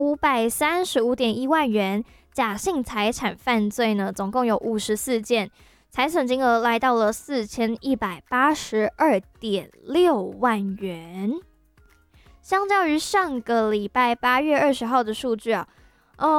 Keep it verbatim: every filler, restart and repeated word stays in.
五百三十五点一万元。假性财产犯罪呢，总共有五十四件，财损金额来到了四千一百八十二点六万元。相较于上个礼拜八月二十号的数据啊，